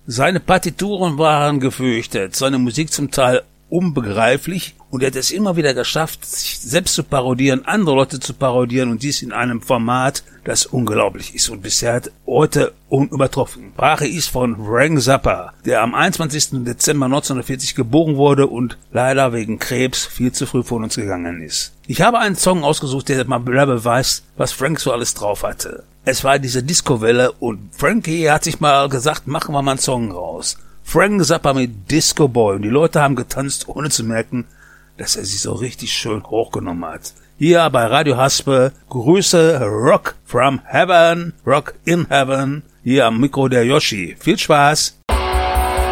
Seine Partituren waren gefürchtet, seine Musik zum Teil unbegreiflich, und er hat es immer wieder geschafft, sich selbst zu parodieren, andere Leute zu parodieren, und dies in einem Format, das unglaublich ist und bisher heute unübertroffen. Sprache ist von Frank Zappa, der am 21. Dezember 1940 geboren wurde und leider wegen Krebs viel zu früh von uns gegangen ist. Ich habe einen Song ausgesucht, der mal beweist, was Frank so alles drauf hatte. Es war diese Disco-Welle und Frankie hat sich mal gesagt, machen wir mal einen Song raus. Frank Zappa mit Disco Boy, und die Leute haben getanzt, ohne zu merken, dass er sich so richtig schön hochgenommen hat. Hier bei Radio Haspe, Grüße, Rock from Heaven, Rock in Heaven, hier am Mikro der Yoshi. Viel Spaß!